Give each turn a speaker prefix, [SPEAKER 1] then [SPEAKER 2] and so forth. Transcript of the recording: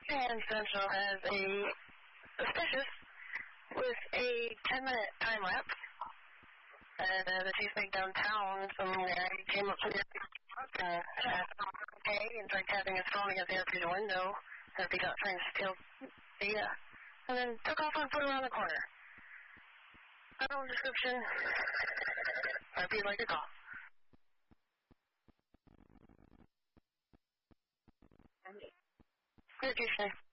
[SPEAKER 1] And Central has a suspicious with a 10-minute time lapse. The cheesesteak downtown, some guy came up to the truck and asked him okay and tried tapping his phone against the air window as he got trying to steal data. And then took off on foot around the corner. No description. If you'd like to call. Good, you say.